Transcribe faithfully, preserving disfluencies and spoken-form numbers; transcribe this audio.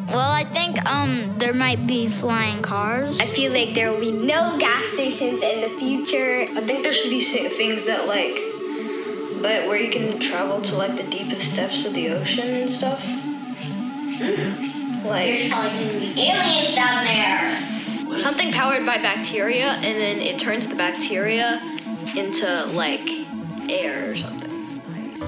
Well, I think um there might be flying cars. I feel like there will be no gas stations in the future. I think there should be things that like that where you can travel to like the deepest depths of the ocean and stuff. Mm. Like there's probably gonna be aliens down there. Something powered by bacteria, and then it turns the bacteria into like air or something.